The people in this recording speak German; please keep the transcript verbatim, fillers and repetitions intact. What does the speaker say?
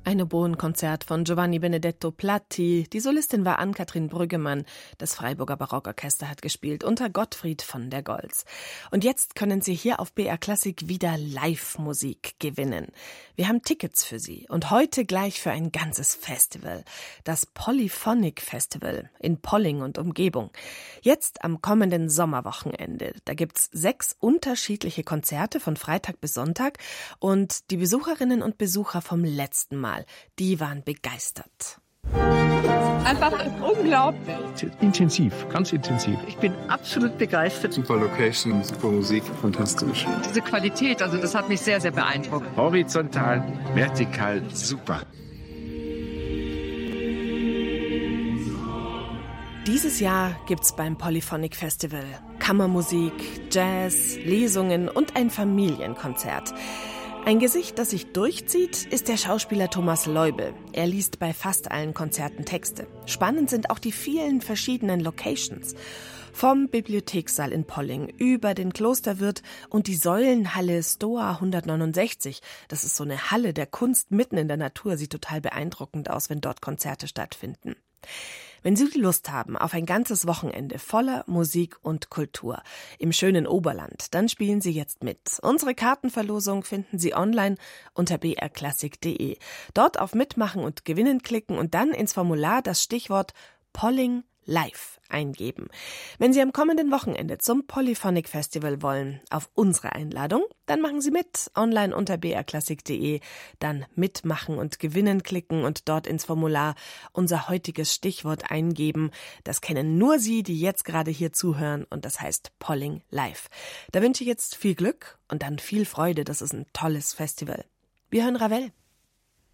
Ein Oboenkonzert von Giovanni Benedetto Platti. Die Solistin war Ann-Kathrin Brüggemann. Das Freiburger Barockorchester hat gespielt unter Gottfried von der Goltz. Und jetzt können Sie hier auf B R Klassik wieder Live-Musik gewinnen. Wir haben Tickets für Sie und heute gleich für ein ganzes Festival. Das Polyphonic Festival in Polling und Umgebung. Jetzt am kommenden Sommerwochenende. Da gibt's sechs unterschiedliche Konzerte von Freitag bis Sonntag und die Besucherinnen und Besucher vom letzten Mal, die waren begeistert. Einfach unglaublich. Intensiv, ganz intensiv. Ich bin absolut begeistert. Super Location, super Musik, fantastisch. Diese Qualität, also das hat mich sehr, sehr beeindruckt. Horizontal, vertikal, super. Dieses Jahr gibt's beim Polyphonic Festival Kammermusik, Jazz, Lesungen und ein Familienkonzert. Ein Gesicht, das sich durchzieht, ist der Schauspieler Thomas Leubel. Er liest bei fast allen Konzerten Texte. Spannend sind auch die vielen verschiedenen Locations. Vom Bibliothekssaal in Polling über den Klosterwirt und die Säulenhalle Stoa hundertneunundsechzig. Das ist so eine Halle der Kunst mitten in der Natur. Sieht total beeindruckend aus, wenn dort Konzerte stattfinden. Wenn Sie Lust haben auf ein ganzes Wochenende voller Musik und Kultur im schönen Oberland, dann spielen Sie jetzt mit. Unsere Kartenverlosung finden Sie online unter b r klassik punkt d e. Dort auf Mitmachen und Gewinnen klicken und dann ins Formular das Stichwort Polling Live eingeben. Wenn Sie am kommenden Wochenende zum Polyphonic Festival wollen, auf unsere Einladung, dann machen Sie mit. Online unter b r klassik punkt d e, dann Mitmachen und Gewinnen klicken und dort ins Formular unser heutiges Stichwort eingeben. Das kennen nur Sie, die jetzt gerade hier zuhören, und das heißt Polling Live. Da wünsche ich jetzt viel Glück und dann viel Freude. Das ist ein tolles Festival. Wir hören Ravel.